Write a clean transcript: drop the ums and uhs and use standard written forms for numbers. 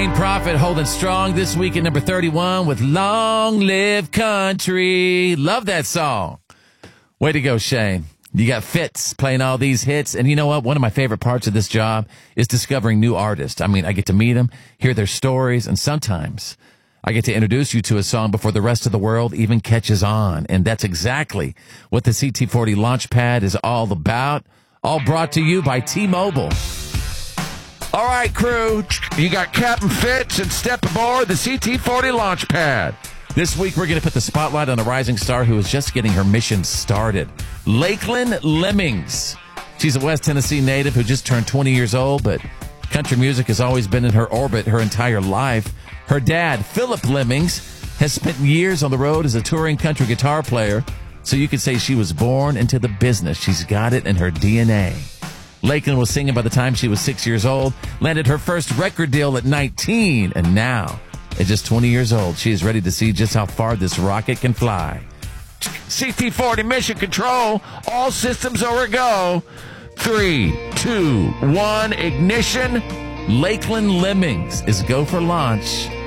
Prophet holding strong this week at number 31 with Long Live Country. Love that song. Way to go, Shane. You got Fitz playing all these hits. And you know what? One of my favorite parts of this job is discovering new artists. I mean, I get to meet them, hear their stories, and sometimes I get to introduce you to a song before the rest of the world even catches on. And that's exactly what the CT40 Launchpad is all about. All brought to you by T-Mobile. All right, crew, you got Captain Fitz and step aboard the CT40 Launchpad. This week, we're going to put the spotlight on a rising star who is just getting her mission started. Lakeland Lemmings. She's a West Tennessee native who just turned 20 years old, but country music has always been in her orbit her entire life. Her dad, Philip Lemmings, has spent years on the road as a touring country guitar player, so you could say she was born into the business. She's got it in her DNA. Lakeland was singing by the time she was 6 years old, landed her first record deal at 19, and now, at just 20 years old, she is ready to see just how far this rocket can fly. CT40 Mission Control, all systems are a go. 3, 2, 1, ignition. Lakeland Lemmings is go for launch.